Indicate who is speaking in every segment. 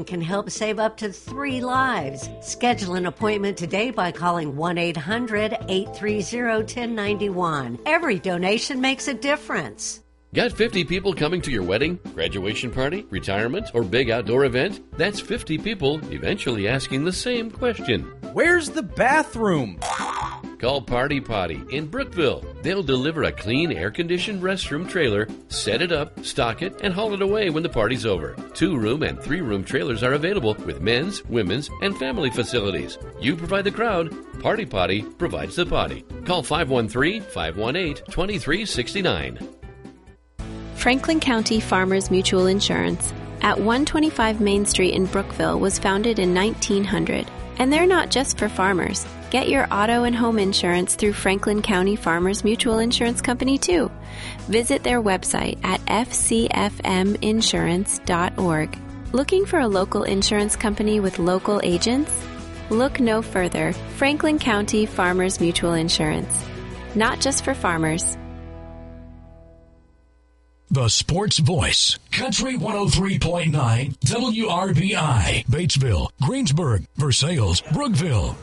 Speaker 1: donation can help save up to 3 lives. Schedule an appointment today by calling 1-800-830-1091. Every donation makes a difference.
Speaker 2: Got 50 people coming to your wedding, graduation party, retirement, or big outdoor event? That's 50 people eventually asking the same question.
Speaker 3: Where's the bathroom?
Speaker 2: Call Party Potty in Brookville. They'll deliver a clean, air-conditioned restroom trailer, set it up, stock it, and haul it away when the party's over. 2-room and 3-room trailers are available with men's, women's, and family facilities. You provide the crowd. Party Potty provides the potty. Call 513-518-2369.
Speaker 4: Franklin County Farmers Mutual Insurance at 125 Main Street in Brookville was founded in 1900. And they're not just for farmers. Get your auto and home insurance through Franklin County Farmers Mutual Insurance Company, too. Visit their website at fcfminsurance.org. Looking for a local insurance company with local agents? Look no further. Franklin County Farmers Mutual Insurance. Not just for farmers.
Speaker 5: The Sports Voice, Country 103.9, WRBI, Batesville, Greensburg, Versailles, Brookville.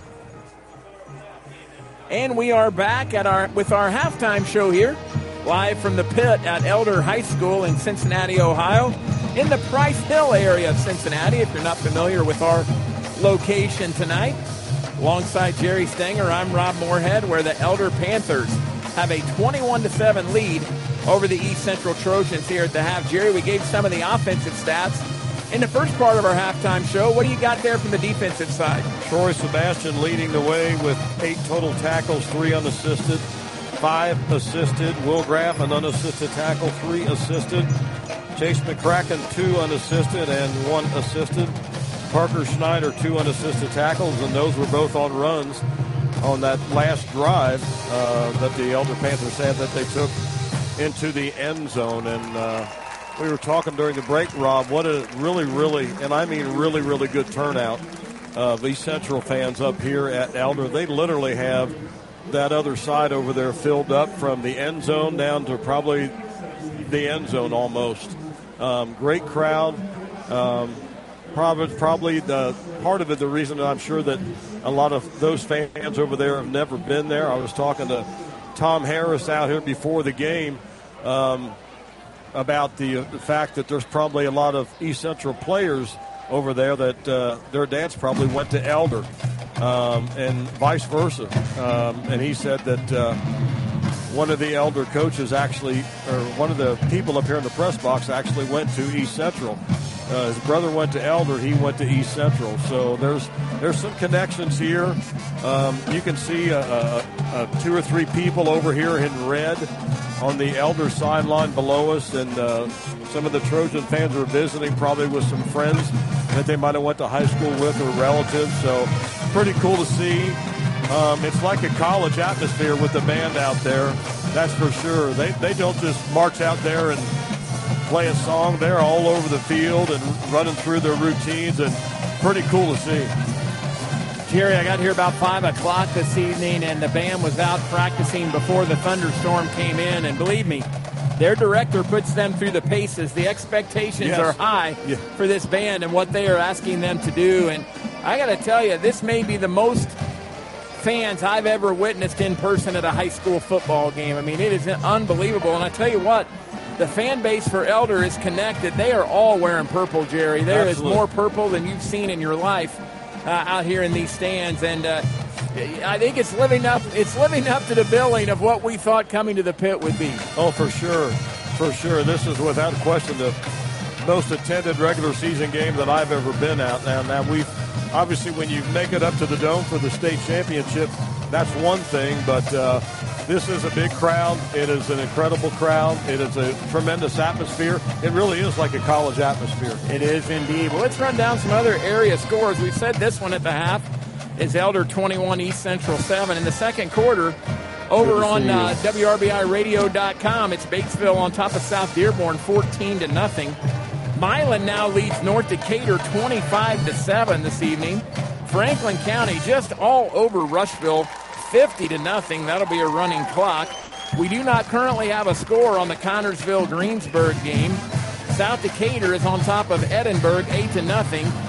Speaker 6: And we are back with our halftime show here, live from the pit at Elder High School in Cincinnati, Ohio, in the Price Hill area of Cincinnati, if you're not familiar with our location tonight. Alongside Jerry Stenger, I'm Rob Moorhead, where the Elder Panthers have a 21-7 lead over the East Central Trojans here at the half. Jerry, we gave some of the offensive stats in the first part of our halftime show. What do you got there from the defensive side?
Speaker 7: Troy Sebastian leading the way with 8 total tackles, 3 unassisted, 5 assisted. Will Graff, an unassisted tackle, 3 assisted. Chase McCracken, 2 unassisted and 1 assisted. Parker Schneider, 2 unassisted tackles, and those were both on runs on that last drive that the Elder Panthers had that they took into the end zone. And we were talking during the break, Rob, what a really, really, and I mean really, really good turnout of East Central fans up here at Elder. They literally have that other side over there filled up from the end zone down to probably the end zone almost. Great crowd. Probably the part of it, the reason I'm sure that a lot of those fans over there have never been there. I was talking to Tom Harris out here before the game about the fact that there's probably a lot of East Central players over there that their dads probably went to Elder and vice versa. And he said that one of the Elder coaches actually, or one of the people up here in the press box actually went to East Central. His brother went to Elder. He went to East Central. So there's some connections here. You can see 2 or 3 people over here in red on the Elder sideline below us, and some of the Trojan fans are visiting probably with some friends that they might have went to high school with or relatives. So pretty cool to see. It's like a college atmosphere with the band out there. That's for sure. They don't just march out there and play a song. They're all over the field and running through their routines, and pretty cool to see.
Speaker 6: Jerry, I got here about 5 o'clock this evening, and the band was out practicing before the thunderstorm came in, and believe me, their director puts them through the paces. The expectations are high for this band and what they are asking them to do, and I got to tell you, this may be the most fans I've ever witnessed in person at a high school football game. I mean, it is unbelievable, and I tell you what, the fan base for Elder is connected. They are all wearing purple, Jerry. There is more purple than you've seen in your life out here in these stands, and I think it's living up to the billing of what we thought coming to the pit would be.
Speaker 7: Oh, for sure. This is without question the most attended regular season game that I've ever been at. Now we've obviously, when you make it up to the Dome for the state championship, that's one thing, but this is a big crowd. It is an incredible crowd. It is a tremendous atmosphere. It really is like a college atmosphere.
Speaker 6: It is indeed. Well, let's run down some other area scores. We said this one at the half is Elder 21, East Central 7. In the second quarter, over on WRBIRadio.com, it's Batesville on top of South Dearborn 14-0. Milan now leads North Decatur 25-7 this evening. Franklin County just all over Rushville 50-0. That'll be a running clock. We do not currently have a score on the Connersville-Greensburg game. South Decatur is on top of Edinburgh 8-0.